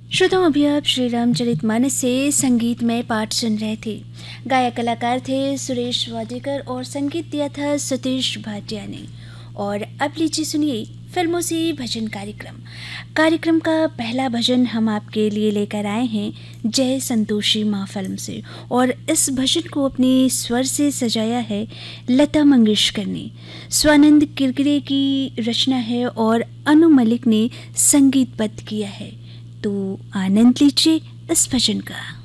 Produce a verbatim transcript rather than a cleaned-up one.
श्रोताओं, अभी आप श्री रामचरितमानस से संगीतमय पाठ सुन रहे थे। गायक कलाकार थे सुरेश वाडेकर और संगीत दिया था सतीश भाटिया ने। और अब लीजिए सुनिए फिल्मों से भजन कार्यक्रम। कार्यक्रम का पहला भजन हम आपके लिए लेकर आए हैं जय संतोषी माँ फिल्म से, और इस भजन को अपने स्वर से सजाया है लता मंगेशकर ने। स्वानंद किरकिरे की रचना है और अनु मलिक ने संगीतबद्ध किया है। तो आनंद लीजिए इस भजन का।